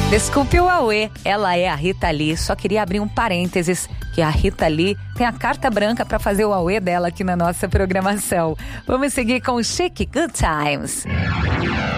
Desculpe o auê, ela é a Rita Lee. Só queria abrir um parênteses, que a Rita Lee tem a carta branca para fazer o auê dela aqui na nossa programação. Vamos seguir com Chic Good Times.